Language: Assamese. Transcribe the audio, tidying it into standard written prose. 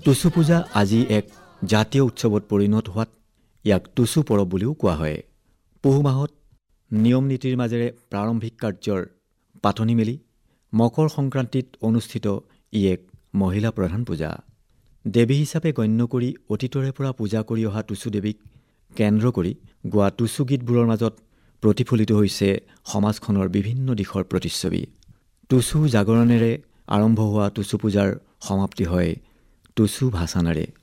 টুচু পূজা আজি এক জাতীয় উৎসৱত পৰিণত হোৱাত ইয়াক টুচু পৰৱ বুলিও কোৱা হয়। পুহ মাহত নিয়ম নীতিৰ মাজেৰে প্ৰাৰম্ভিক কাৰ্যৰ পাতনি মেলি মকৰ সংক্ৰান্তিত অনুষ্ঠিত ই এক মহিলা প্ৰধান পূজা। দেৱী হিচাপে গণ্য কৰি অতীতৰে পৰা পূজা কৰি অহা টুচু দেৱীক কেন্দ্ৰ কৰি গোৱা টুচু গীতবোৰৰ মাজত প্ৰতিফলিত হৈছে সমাজখনৰ বিভিন্ন দিশৰ প্ৰতিচ্ছবি। টুচু জাগৰণেৰে আৰম্ভ হোৱা টুচু পূজাৰ সমাপ্তি হয় টুচু ভাচানেৰে।